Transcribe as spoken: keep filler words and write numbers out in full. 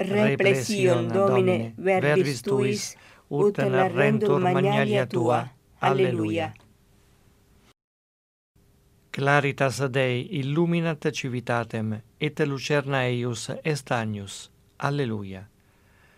Represion Domine verbis tuis, ut narrentur magnalia tua. Alleluia. Claritas Dei illuminat civitatem, et lucerna eius est agnus. Alleluia.